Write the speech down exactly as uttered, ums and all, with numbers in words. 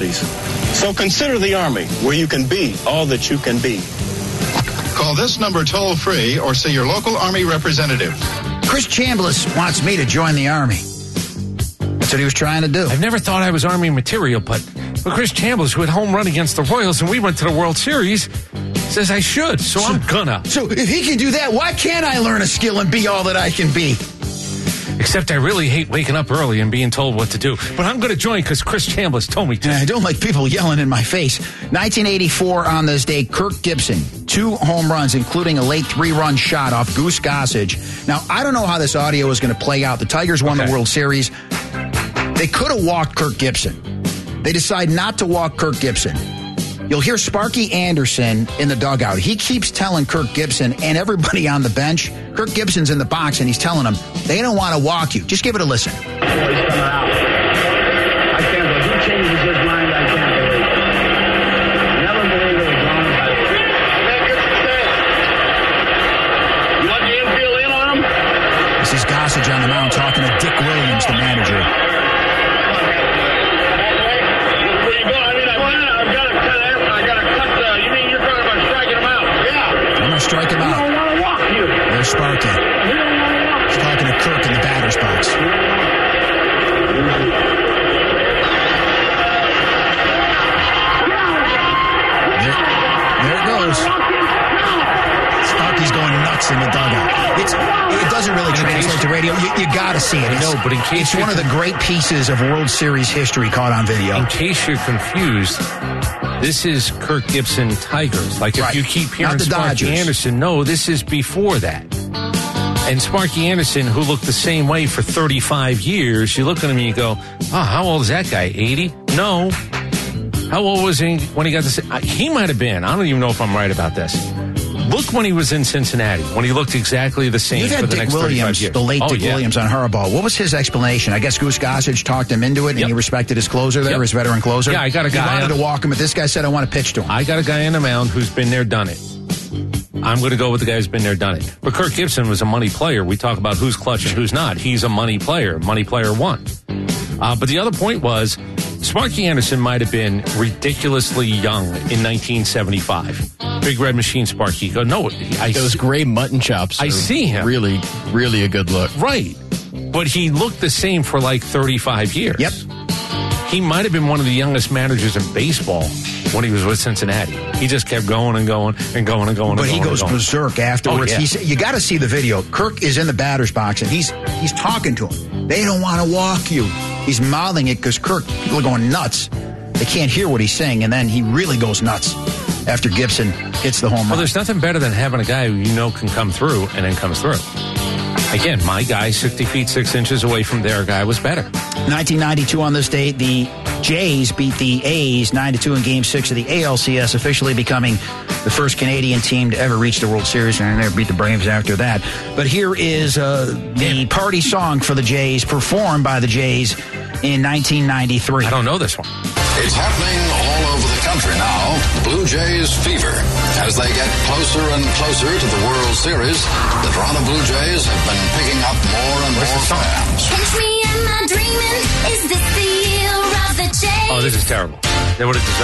opportunities. So consider the Army, where you can be all that you can be. Call this number toll-free or see your local Army representative. Chris Chambliss wants me to join the Army. That's what he was trying to do. I've never thought I was Army material, but, but Chris Chambliss, who had home run against the Royals, and we went to the World Series, says I should, so, so I'm gonna. So if he can do that, why can't I learn a skill and be all that I can be? Except I really hate waking up early and being told what to do. But I'm going to join because Chris Chambliss told me to. I don't like people yelling in my face. nineteen eighty-four on this day, Kirk Gibson, two home runs, including a late three-run shot off Goose Gossage. Now, I don't know how this audio is going to play out. The Tigers won okay. the World Series. They could have walked Kirk Gibson. They decide not to walk Kirk Gibson. You'll hear Sparky Anderson in the dugout. He keeps telling Kirk Gibson and everybody on the bench, Kirk Gibson's in the box, and he's telling them, they don't want to walk you. Just give it a listen. He's coming out. I can't believe he changes his mind. I can't believe it. Never believe it was wrong. You want the infield in on him? This is Gossage on the mound talking to Dick Williams, the manager. Strike him out. There's Sparky. He's talking to Kirk in the batter's box. There, there it goes. Sparky's going nuts in the dugout. It's, it doesn't really translate to radio. You, you got to see it. It's, no, but in case it's one of the great pieces of World Series history caught on video. In case you're confused, this is Kirk Gibson Tigers. Like if right. you keep hearing Sparky Dodgers. Anderson, no, this is before that. And Sparky Anderson, who looked the same way for thirty-five years, you look at him and you go, oh, how old is that guy? eighty? No. How old was he when he got to... He might have been. I don't even know if I'm right about this. Look when he was in Cincinnati, when he looked exactly the same You've for had the Dick next Williams, thirty-five years. the late oh, Dick yeah. Williams on Hardball. What was his explanation? I guess Goose Gossage talked him into it, and yep. he respected his closer there, yep. his veteran closer. Yeah, I got a guy. He wanted on, to walk him, but this guy said, I want to pitch to him. I got a guy on the mound who's been there, done it. I'm going to go with the guy who's been there, done it. But Kirk Gibson was a money player. We talk about who's clutch and who's not. He's a money player. Money player one. Uh, but the other point was, Sparky Anderson might have been ridiculously young in nineteen seventy-five. Big Red Machine Sparky. Go, no, I those gray mutton chops. I see him. Really, really a good look. Right. But he looked the same for like thirty-five years. Yep. He might have been one of the youngest managers in baseball when he was with Cincinnati. He just kept going and going and going and going. But and he going goes and going. berserk afterwards. Oh, yeah. He's, you got to see the video. Kirk is in the batter's box, and he's he's talking to him. They don't want to walk you. He's mouthing it because Kirk, people are going nuts. They can't hear what he's saying, and then he really goes nuts after Gibson hits the home run. Well, there's nothing better than having a guy who you know can come through and then comes through. Again, my guy, sixty feet, six inches away from their guy, was better. nineteen ninety-two on this date, the Jays beat the A's nine to two in Game six of the A L C S, officially becoming the first Canadian team to ever reach the World Series, and they beat the Braves after that. But here is uh, the party song for the Jays, performed by the Jays in nineteen ninety-three. I don't know this one. It's happening all over the country now. Blue Jays fever. As they get closer and closer to the World Series, the Toronto Blue Jays have been picking up more and more fans. Catch me, am I dreaming? Is this the year of the Jays? Oh, this is terrible. They would have